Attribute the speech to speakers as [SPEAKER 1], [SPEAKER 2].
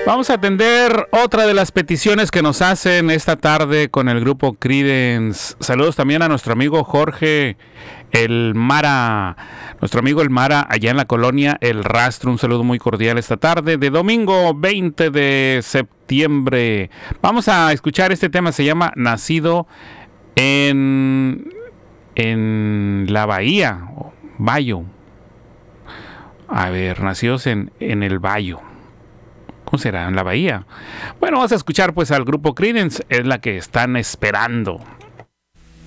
[SPEAKER 1] Vamos a atender otra de las peticiones que nos hacen esta tarde con el grupo Creedence. Saludos también a nuestro amigo Jorge El Mara, nuestro amigo El Mara allá en la colonia El Rastro. Un saludo muy cordial esta tarde de domingo 20 de septiembre. Vamos a escuchar este tema, se llama Nacido en la Bahía, Bayo. A ver, nacidos en el Bayo. ¿Cómo será? ¿En la Bahía? Bueno, vamos a escuchar pues al grupo Creedence, es la que están esperando.